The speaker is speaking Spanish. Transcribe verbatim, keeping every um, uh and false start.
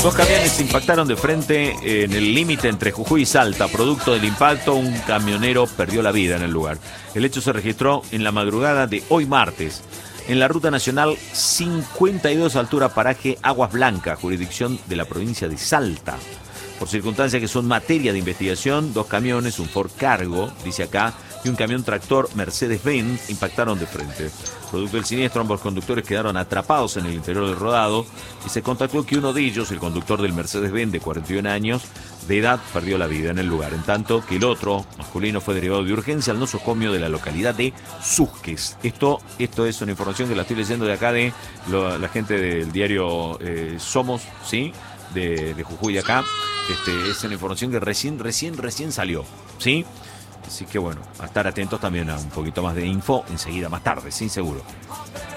Dos camiones se impactaron de frente en el límite entre Jujuy y Salta. Producto del impacto, un camionero perdió la vida en el lugar. El hecho se registró en la madrugada de hoy martes, en la ruta nacional cincuenta y dos, altura paraje Aguas Blancas, jurisdicción de la provincia de Salta. Por circunstancias que son materia de investigación, dos camiones, un Ford Cargo, dice acá, y un camión tractor Mercedes-Benz impactaron de frente. Producto del siniestro, ambos conductores quedaron atrapados en el interior del rodado y se contactó que uno de ellos, el conductor del Mercedes-Benz de cuarenta y un años de edad, perdió la vida en el lugar, en tanto que el otro, masculino, fue derivado de urgencia al nosocomio de la localidad de Susques. Esto, esto es una información que la estoy leyendo de acá de lo, la gente del diario eh, Somos, ¿sí? De, de Jujuy acá. Este, es una información que recién, recién, recién salió, ¿sí? Así que bueno, a estar atentos también a un poquito más de info enseguida, más tarde, sin seguro.